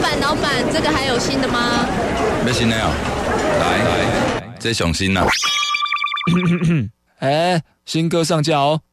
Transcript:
板，这个还有新的吗？ 要新的哦，来，这上新啦。 新歌上架哦，